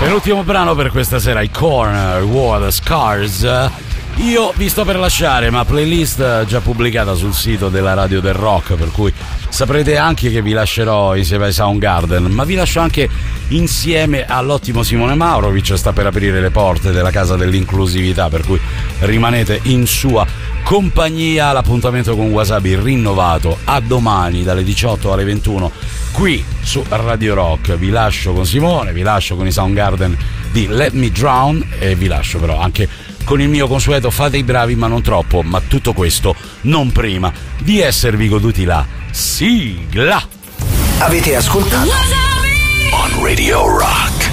Penultimo brano per questa sera, I Corner, War Scars. Io vi sto per lasciare, ma playlist già pubblicata sul sito della Radio del Rock, per cui saprete anche che vi lascerò insieme ai Soundgarden, ma vi lascio anche insieme all'ottimo Simone Maurovic. Sta per aprire le porte della casa dell'inclusività, per cui rimanete in sua compagnia. L'appuntamento con Wasabi rinnovato a domani dalle 18 alle 21 qui su Radio Rock. Vi lascio con Simone, vi lascio con i Soundgarden di Let Me Drown e vi lascio però anche con il mio consueto fate i bravi ma non troppo, ma tutto questo non prima di esservi goduti la sigla. Avete ascoltato On Radio Rock.